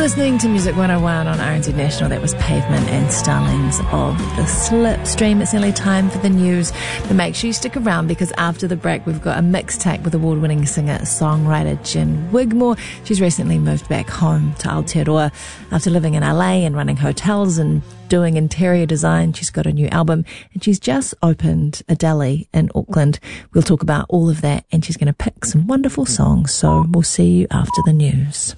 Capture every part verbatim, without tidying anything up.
Listening to Music one oh one on R N Z National. That was Pavement and Starlings of the Slipstream. It's nearly time for the news, but make sure you stick around because after the break we've got a mixtape with award-winning singer-songwriter Jen Wigmore. She's recently moved back home to Aotearoa after living in L A and running hotels and doing interior design. She's got a new album and she's just opened a deli in Auckland. We'll talk about all of that and she's going to pick some wonderful songs, so we'll see you after the news.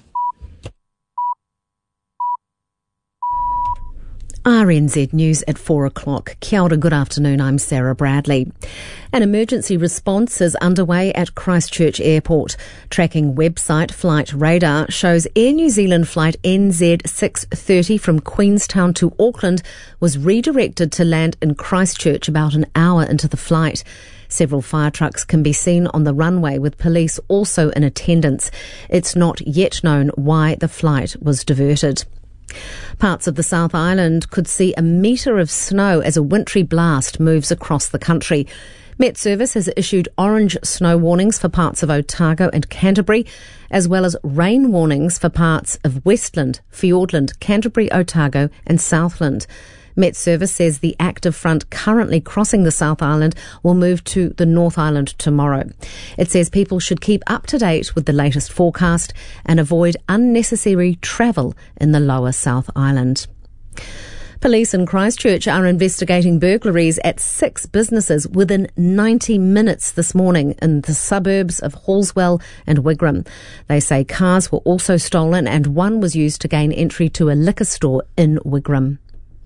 R N Z News at four o'clock. Kia ora, good afternoon, I'm Sarah Bradley. An emergency response is underway at Christchurch Airport. Tracking website Flight Radar shows Air New Zealand flight N Z six thirty from Queenstown to Auckland was redirected to land in Christchurch about an hour into the flight. Several fire trucks can be seen on the runway with police also in attendance. It's not yet known why the flight was diverted. Parts of the South Island could see a metre of snow as a wintry blast moves across the country. Met Service has issued orange snow warnings for parts of Otago and Canterbury, as well as rain warnings for parts of Westland, Fiordland, Canterbury, Otago and Southland. Met Service says the active front currently crossing the South Island will move to the North Island tomorrow. It says people should keep up to date with the latest forecast and avoid unnecessary travel in the lower South Island. Police in Christchurch are investigating burglaries at six businesses within ninety minutes this morning in the suburbs of Hallswell and Wigram. They say cars were also stolen and one was used to gain entry to a liquor store in Wigram.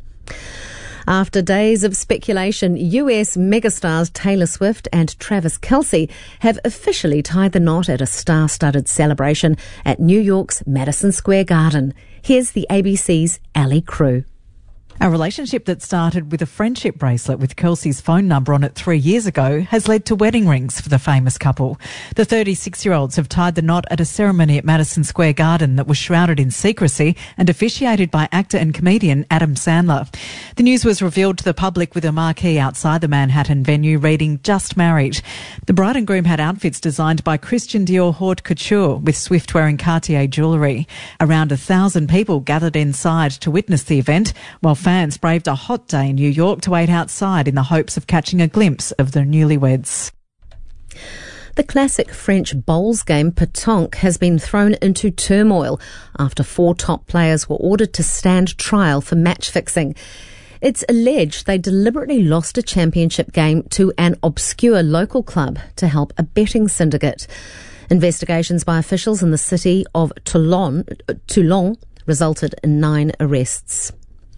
After days of speculation, U S megastars Taylor Swift and Travis Kelce have officially tied the knot at a star-studded celebration at New York's Madison Square Garden. Here's the A B C's Ali Crew. A relationship that started with a friendship bracelet with Kelsey's phone number on it three years ago has led to wedding rings for the famous couple. The thirty-six-year-olds have tied the knot at a ceremony at Madison Square Garden that was shrouded in secrecy and officiated by actor and comedian Adam Sandler. The news was revealed to the public with a marquee outside the Manhattan venue reading "Just Married." The bride and groom had outfits designed by Christian Dior Haute Couture, with Swift wearing Cartier jewellery. Around a thousand people gathered inside to witness the event, while fans braved a hot day in New York to wait outside in the hopes of catching a glimpse of the newlyweds. The classic French bowls game pétanque has been thrown into turmoil after four top players were ordered to stand trial for match fixing. It's alleged they deliberately lost a championship game to an obscure local club to help a betting syndicate. Investigations by officials in the city of Toulon, Toulon resulted in nine arrests.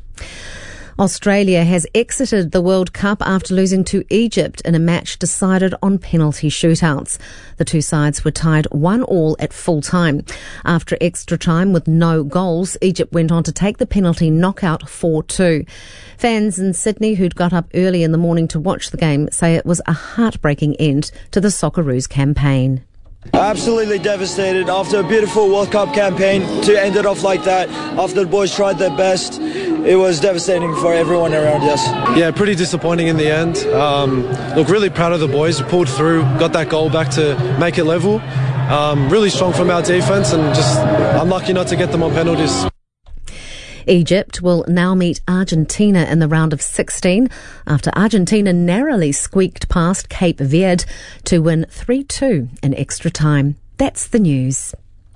Australia has exited the World Cup after losing to Egypt in a match decided on penalty shootouts. The two sides were tied one all at full time. After extra time with no goals, Egypt went on to take the penalty knockout four two. Fans in Sydney who'd got up early in the morning to watch the game say it was a heartbreaking end to the Socceroos campaign. Absolutely devastated after a beautiful World Cup campaign to end it off like that. After the boys tried their best, it was devastating for everyone around us. Yeah, pretty disappointing in the end. Um, look, really proud of the boys who pulled through, got that goal back to make it level. Um, really strong from our defence and just unlucky not to get them on penalties. Egypt will now meet Argentina in the round of sixteen after Argentina narrowly squeaked past Cape Verde to win three two in extra time. That's the news.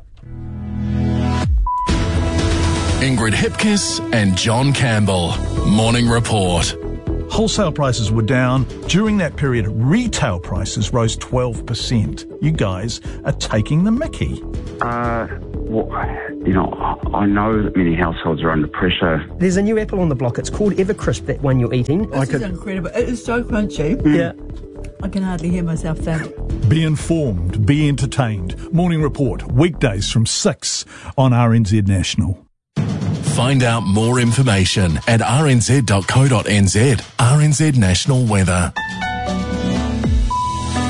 Ingrid Hipkiss and John Campbell. Morning Report. Wholesale prices were down. During that period, retail prices rose twelve percent. You guys are taking the mickey. Uh, well, you know, I know that many households are under pressure. There's a new apple on the block. It's called Evercrisp, that one you're eating. This I could... is incredible. It is so crunchy. Yeah. I can hardly hear myself say it. Be informed, be entertained. Morning Report, weekdays from six on R N Z National. Find out more information at r n z dot co dot n z. R N Z National Weather.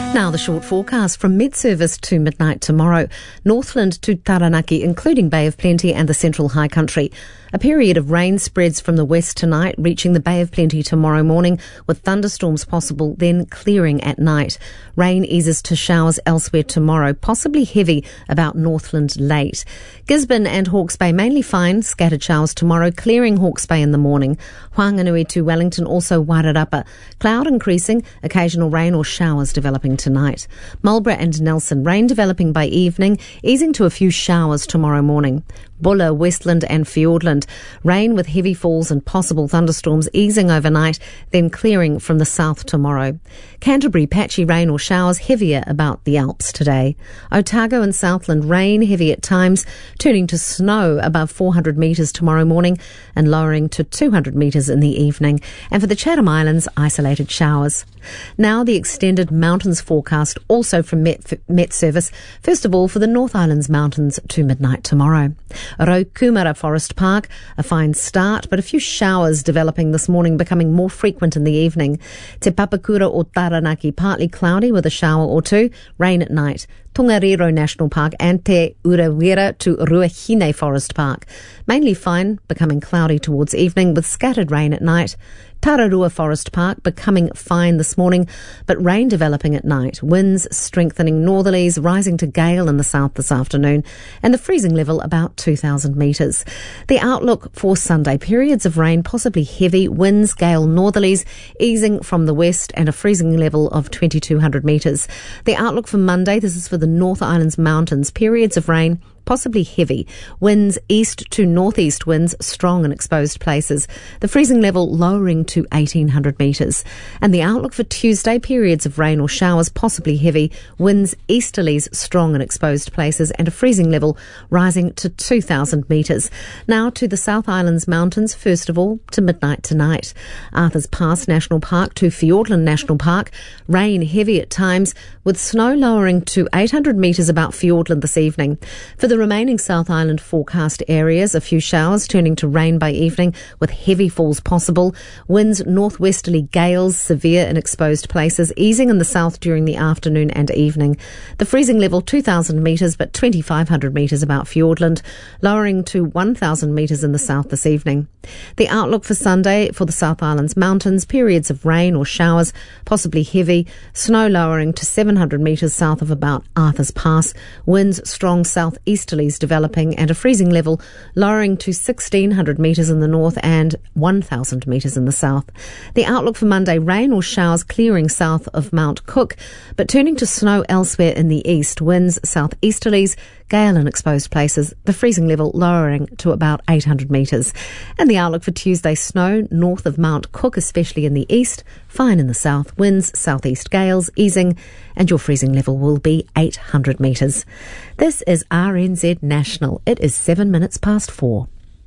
Now the short forecast from mid-service to midnight tomorrow. Northland to Taranaki, including Bay of Plenty and the Central High Country. A period of rain spreads from the west tonight, reaching the Bay of Plenty tomorrow morning, with thunderstorms possible, then clearing at night. Rain eases to showers elsewhere tomorrow, possibly heavy about Northland late. Gisborne and Hawke's Bay mainly fine, scattered showers tomorrow, clearing Hawke's Bay in the morning. Whanganui to Wellington, also Wairarapa. Cloud increasing, occasional rain or showers developing tonight. Marlborough and Nelson, rain developing by evening, easing to a few showers tomorrow morning. Buller, Westland and Fiordland. Rain with heavy falls and possible thunderstorms easing overnight, then clearing from the south tomorrow. Canterbury, patchy rain or showers, heavier about the Alps today. Otago and Southland, rain heavy at times, turning to snow above four hundred metres tomorrow morning and lowering to two hundred metres in the evening. And for the Chatham Islands, isolated showers. Now the extended mountains forecast, also from Met, Met Service. First of all, for the North Islands mountains to midnight tomorrow. Raukumara Forest Park, a fine start, but a few showers developing this morning, becoming more frequent in the evening. Te Papakura or Taranaki, partly cloudy with a shower or two, rain at night. Tongariro National Park and Te Urawera to Ruahine Forest Park. Mainly fine, becoming cloudy towards evening with scattered rain at night. Tararua Forest Park becoming fine this morning, but rain developing at night. Winds strengthening northerlies, rising to gale in the south this afternoon, and the freezing level about two thousand metres. The outlook for Sunday, periods of rain, possibly heavy, winds, gale northerlies, easing from the west, and a freezing level of twenty-two hundred metres. The outlook for Monday, this is for the North Islands mountains, periods of rain, possibly heavy. Winds east to northeast winds, strong in exposed places. The freezing level lowering to eighteen hundred metres. And the outlook for Tuesday, periods of rain or showers, possibly heavy. Winds easterlies, strong in exposed places, and a freezing level rising to two thousand metres. Now to the South Islands mountains, first of all, to midnight tonight. Arthur's Pass National Park to Fiordland National Park. Rain heavy at times, with snow lowering to eight hundred metres about Fiordland this evening. For the remaining South Island forecast areas, a few showers turning to rain by evening with heavy falls possible. Winds northwesterly gales, severe in exposed places, easing in the south during the afternoon and evening. The freezing level two thousand metres but twenty-five hundred metres about Fiordland, lowering to one thousand metres in the south this evening. The outlook for Sunday for the South Islands mountains, periods of rain or showers, possibly heavy, snow lowering to seven hundred metres south of about Arthur's Pass, winds strong southeast easterlies developing, and a freezing level lowering to sixteen hundred metres in the north and one thousand metres in the south. The outlook for Monday, rain or showers clearing south of Mount Cook, but turning to snow elsewhere in the east. Winds southeasterlies, gale in exposed places, the freezing level lowering to about eight hundred metres. And the outlook for Tuesday, snow north of Mount Cook, especially in the east, fine in the south, winds southeast gales easing, and your freezing level will be eight hundred metres. This is R N Z National. It is seven minutes past four.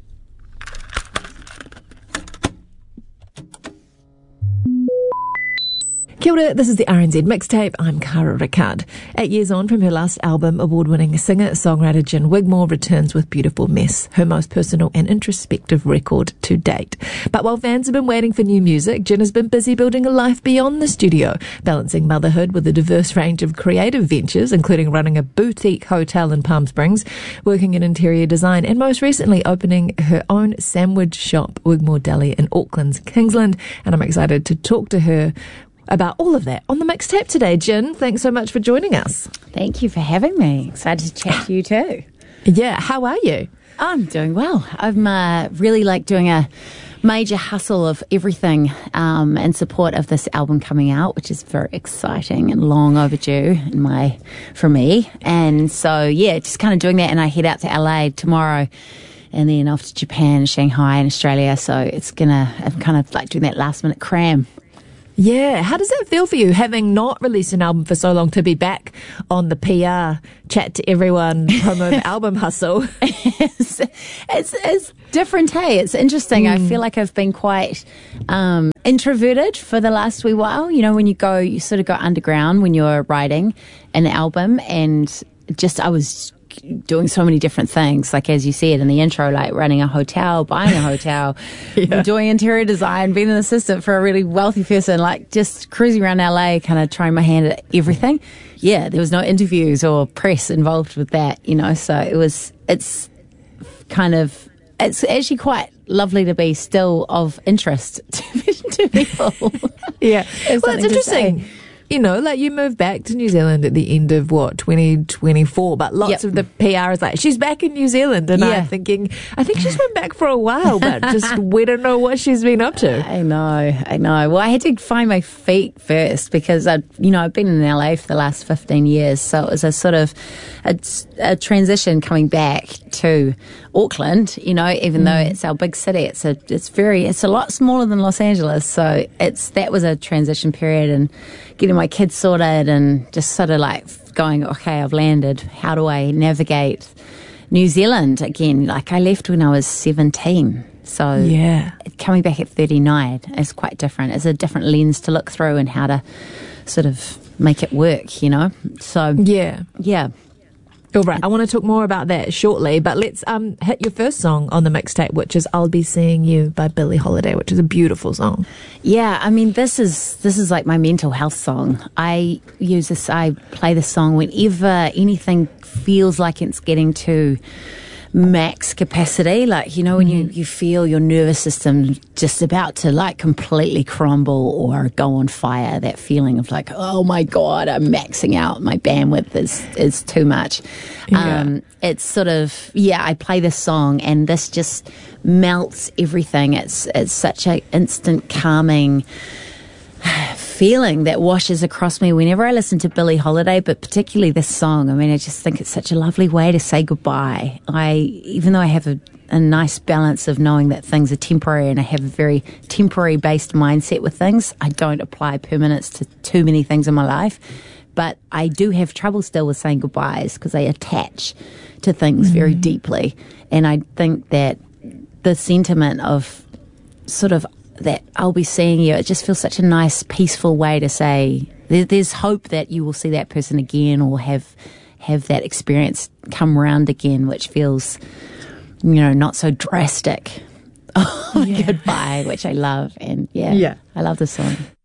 Kia ora, this is the R N Z Mixtape. I'm Cara Ricard. Eight years on from her last album, award-winning singer-songwriter Gin Wigmore returns with Beautiful Mess, her most personal and introspective record to date. But while fans have been waiting for new music, Gin has been busy building a life beyond the studio, balancing motherhood with a diverse range of creative ventures, including running a boutique hotel in Palm Springs, working in interior design, and most recently opening her own sandwich shop, Wigmore Deli, in Auckland's Kingsland. And I'm excited to talk to her about all of that on the Mixtape today. Gin, thanks so much for joining us. Thank you for having me. Excited to chat to you too. Yeah, how are you? I'm doing well. I'm uh, really like doing a major hustle of everything um, in support of this album coming out, which is very exciting and long overdue in my for me. And so, yeah, just kind of doing that. And I head out to L A tomorrow and then off to Japan, Shanghai and Australia. So it's going to, I'm kind of like doing that last minute cram. Yeah, how does that feel for you, having not released an album for so long, to be back on the P R, chat to everyone, promo album hustle? it's, it's, it's different, hey? It's interesting. Mm. I feel like I've been quite um, introverted for the last wee while. You know, when you go, you sort of go underground when you're writing an album, and just I was doing so many different things. Like, as you said in the intro, like running a hotel, buying a hotel, yeah. doing interior design, being an assistant for a really wealthy person, like just cruising around L A, kind of trying my hand at everything. Yeah, there was no interviews or press involved with that, you know, so it was, it's kind of, it's actually quite lovely to be still of interest to, to people. Yeah. It's well, it's interesting. You know, like you moved back to New Zealand at the end of what, twenty twenty-four, but lots yep. of the P R is like, she's back in New Zealand. And yeah. I'm thinking, I think she's been back for a while, but just we don't know what she's been up to. I know, I know. Well, I had to find my feet first because, I, you know, I've been in L A for the last fifteen years. So it was a sort of a, a transition coming back to Auckland, you know, even mm. though it's our big city, it's a, it's very, it's a lot smaller than Los Angeles. So it's, that was a transition period and getting my kids sorted and just sort of like going, okay, I've landed. How do I navigate New Zealand again? Like I left when I was seventeen. So yeah, coming back at thirty-nine is quite different. It's a different lens to look through and how to sort of make it work, you know? So yeah. Yeah. All right, I want to talk more about that shortly, but let's um, hit your first song on the mixtape, which is "I'll Be Seeing You" by Billie Holiday, which is a beautiful song. Yeah, I mean, this is this is like my mental health song. I use this, I play this song whenever anything feels like it's getting to max capacity, like, you know, when mm-hmm. you, you feel your nervous system just about to like completely crumble or go on fire, that feeling of like, oh my God, I'm maxing out, my bandwidth is, is too much. Yeah. Um, it's sort of, yeah, I play this song and this just melts everything. It's, it's such an instant calming feeling that washes across me whenever I listen to Billie Holiday, but particularly this song. I mean, I just think it's such a lovely way to say goodbye. I, even though I have a, a nice balance of knowing that things are temporary and I have a very temporary based mindset with things, I don't apply permanence to too many things in my life. But I do have trouble still with saying goodbyes because I attach to things mm-hmm. very deeply. And I think that the sentiment of sort of that I'll be seeing you, it just feels such a nice, peaceful way to say there, there's hope that you will see that person again or have have that experience come around again, which feels, you know, not so drastic. Oh, yeah. Goodbye, which I love. And yeah, yeah, I love this song.